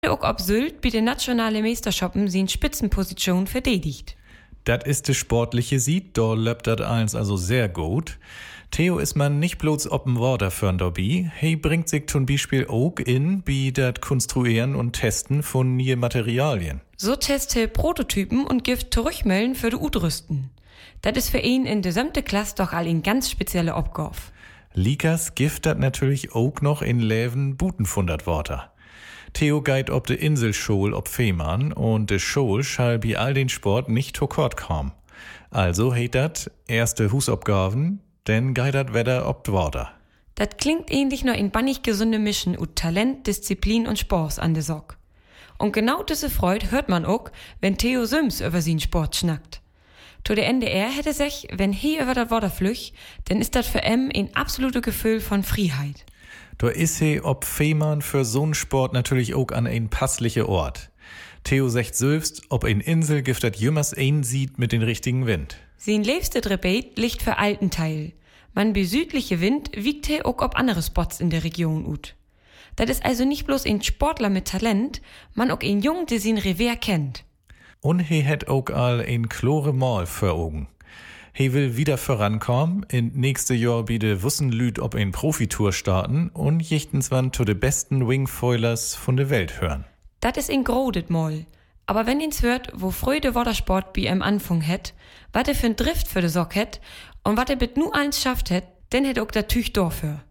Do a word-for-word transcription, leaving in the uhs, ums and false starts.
Auch ob Sylt bei den nationalen Meisterschappen sin Spitzenposition verteidigt. Das ist de sportliche Sieg, da löbt dat eins also sehr gut. Theo ist man nicht bloß ob'n Water für'n dabei, he bringt sich zum Beispiel auch in, wie dat Konstruieren und Testen von neue Materialien. So testet Prototypen und gibt Zurückmelden für die Udrüsten. Das ist für ihn in der gesamten Klasse doch all eine ganz spezielle Aufgabe. Likas gift dat natürlich auch noch in Leven butenfundert Worte. Theo geht ob de Inselschol ob Fehmarn und de Schol schall bei all den Sport nicht zu kurz kommen. Also heit dat erste Husabgaben, denn geht dat Wetter ob Worte. Das klingt ähnlich noch in bannig gesunde Mischen ut Talent, Disziplin und Sport an de Sock. Und genau diese Freude hört man auch, wenn Theo Süms über sin Sport schnackt. To der N D R hätte sich, wenn he über dat Water flüch, dann ist dat für em ein absolutes Gefühl von Freiheit. Da is he ob Fehmarn für so'n Sport natürlich auch an ein passliche Ort. Theo sagt selbst, ob ein Insel gibt dat jümmers ein sieht mit den richtigen Wind. Sin liebste Drebet liegt für alten Teil. Man be südliche Wind wiegt he auch ob andere Spots in der Region ut. Das ist also nicht bloß ein Sportler mit Talent, man auch ein Jung, der sin Revier kennt. Und he hat auch all ein klore Mal für Augen. He will wieder vorankommen, in nächste Jahr biede Wussenlüd ob ein Profitour starten und jichtenswann zu de besten Wingfoilers von der Welt hören. Das ist ein grodet Mal. Aber wenn ihn's hört, wo Freude Watersport bi am Anfang het, wat er für ein Drift für de Sock het und wat er mit nu eins schafft het, denn het auch der Tüch dafür.